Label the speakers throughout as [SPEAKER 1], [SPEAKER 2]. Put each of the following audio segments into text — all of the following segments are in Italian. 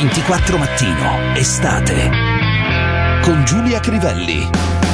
[SPEAKER 1] 24 Mattino, estate, con Giulia Crivelli.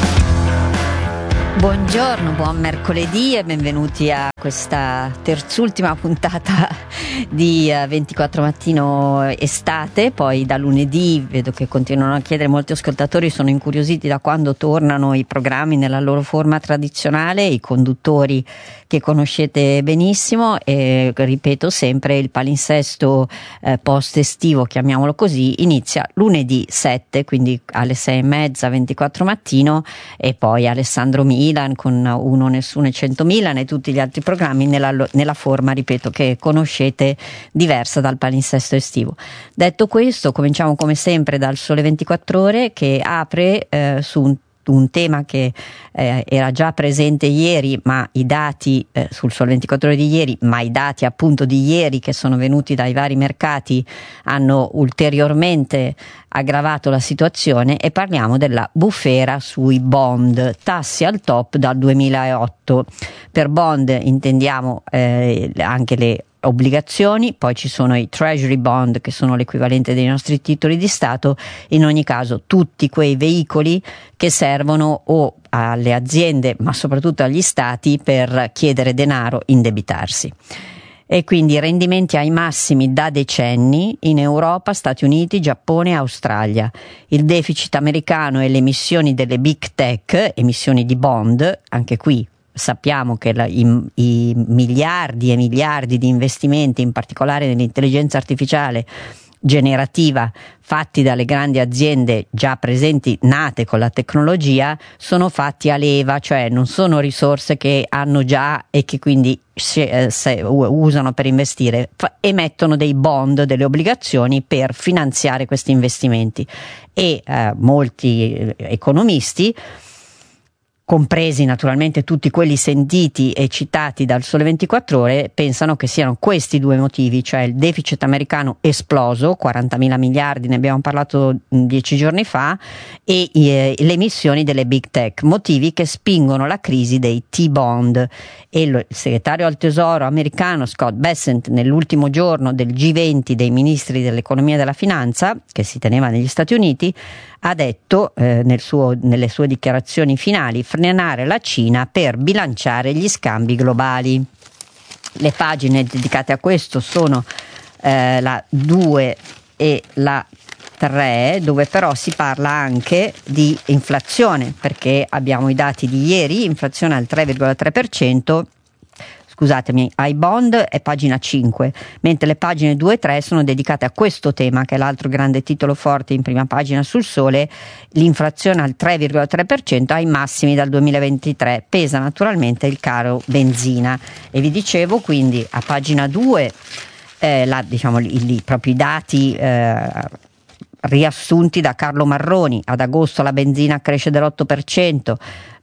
[SPEAKER 2] Buongiorno, buon mercoledì e benvenuti a questa terzultima puntata di 24 Mattino estate. Poi da lunedì vedo che continuano a chiedere, molti ascoltatori sono incuriositi da quando tornano i programmi nella loro forma tradizionale, i conduttori che conoscete benissimo, e ripeto sempre, il palinsesto post estivo, chiamiamolo così, inizia lunedì 7, quindi alle 6:30 24 Mattino, e poi Alessandro Milan con Uno, Nessuno e 100 Milan e tutti gli altri programmi nella forma, ripeto, che conoscete, diversa dal palinsesto estivo. Detto questo, cominciamo come sempre dal Sole 24 Ore, che apre su un tema che era già presente ieri, ma i dati sul Sole 24 Ore di ieri, ma i dati appunto di ieri che sono venuti dai vari mercati hanno ulteriormente aggravato la situazione, e parliamo della bufera sui bond, tassi al top dal 2008. Per bond intendiamo anche le obbligazioni, poi ci sono i treasury bond, che sono l'equivalente dei nostri titoli di Stato. In ogni caso tutti quei veicoli che servono o alle aziende, ma soprattutto agli stati, per chiedere denaro, indebitarsi. E quindi rendimenti ai massimi da decenni in Europa, Stati Uniti, Giappone e Australia. Il deficit americano e le emissioni delle big tech, emissioni di bond, anche qui sappiamo che i miliardi e miliardi di investimenti, in particolare nell'intelligenza artificiale generativa, fatti dalle grandi aziende già presenti, nate con la tecnologia, sono fatti a leva, cioè non sono risorse che hanno già e che quindi usano per investire, emettono dei bond, delle obbligazioni per finanziare questi investimenti. E molti economisti, compresi naturalmente tutti quelli sentiti e citati dal Sole 24 Ore, pensano che siano questi due motivi, cioè il deficit americano esploso, 40.000 miliardi, ne abbiamo parlato 10 giorni fa, e le emissioni delle big tech, motivi che spingono la crisi dei T-bond. E il segretario al Tesoro americano Scott Bessent, nell'ultimo giorno del G20 dei ministri dell'economia e della finanza, che si teneva negli Stati Uniti, ha detto nelle sue dichiarazioni finali: frenare la Cina per bilanciare gli scambi globali. Le pagine dedicate a questo sono la 2 e la 3, dove però si parla anche di inflazione, perché abbiamo i dati di ieri, inflazione al 3,3%, scusatemi, ai bond è pagina 5, mentre le pagine 2 e 3 sono dedicate a questo tema, che è l'altro grande titolo forte in prima pagina sul Sole. L'inflazione al 3,3% ai massimi dal 2023, pesa naturalmente il caro benzina. E vi dicevo, quindi a pagina 2 proprio i dati riassunti da Carlo Marroni. Ad agosto la benzina cresce dell'8%,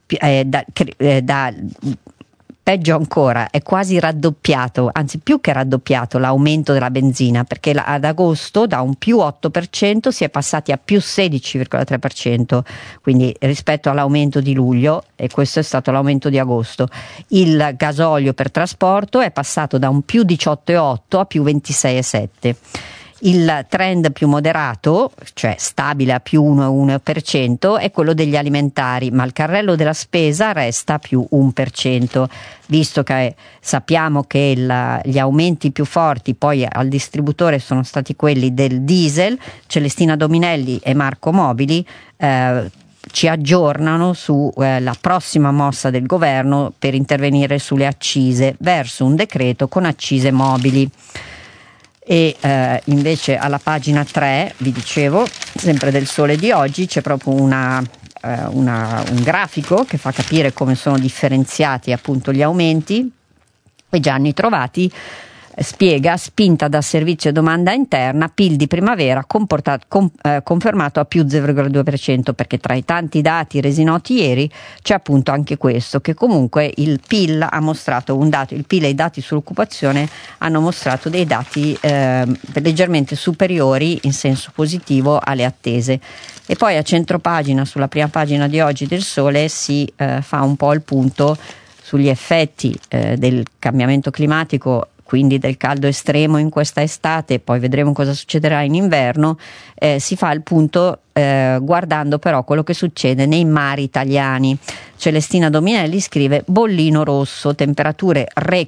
[SPEAKER 2] peggio ancora, è quasi raddoppiato, anzi più che raddoppiato, l'aumento della benzina, perché ad agosto da un più 8% si è passati a più 16,3%, quindi rispetto all'aumento di luglio, e questo è stato l'aumento di agosto. Il gasolio per trasporto è passato da un più 18,8 a più 26,7%. Il trend più moderato, cioè stabile a più 1,1%, è quello degli alimentari, ma il carrello della spesa resta più 1%, visto che sappiamo che gli aumenti più forti poi al distributore sono stati quelli del diesel. Celestina Dominelli e Marco Mobili ci aggiornano su la prossima mossa del governo per intervenire sulle accise, verso un decreto con accise mobili. E invece alla pagina 3, vi dicevo, sempre del Sole di oggi, c'è proprio un grafico che fa capire come sono differenziati appunto gli aumenti. E Gianni Trovati spiega: spinta da servizio e domanda interna, PIL di primavera confermato a più 0,2%, perché tra i tanti dati resi noti ieri c'è appunto anche questo, che comunque il PIL ha mostrato un dato, il PIL e i dati sull'occupazione hanno mostrato dei dati leggermente superiori in senso positivo alle attese. E poi a centropagina, sulla prima pagina di oggi del Sole, si fa un po' il punto sugli effetti del cambiamento climatico quindi del caldo estremo in questa estate, poi vedremo cosa succederà in inverno, si fa il punto guardando però quello che succede nei mari italiani. Celestina Dominelli scrive: bollino rosso, temperature